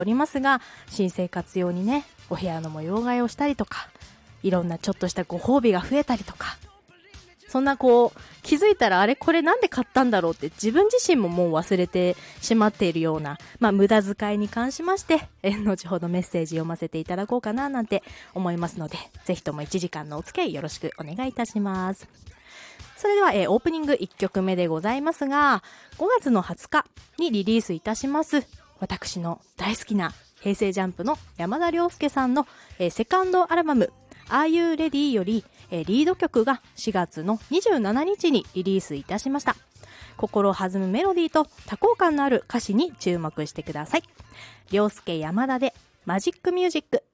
おりますが、新生活用にね、お部屋の模様替えをしたりとか、いろんなちょっとしたご褒美が増えたりとか、そんな気づいたらあれこれなんで買ったんだろうって自分自身ももう忘れてしまっているような、無駄遣いに関しまして、後ほどメッセージ読ませていただこうかななんて思いますので、ぜひとも1時間のお付き合いよろしくお願いいたします。それでは、オープニング1曲目でございますが、5月の20日にリリースいたします、私の大好きな平成ジャンプの山田涼介さんの、セカンドアルバム Are You Ready より、リード曲が4月の27日にリリースいたしました。心弾むメロディーと多幸感のある歌詞に注目してください。涼介山田でマジックミュージック。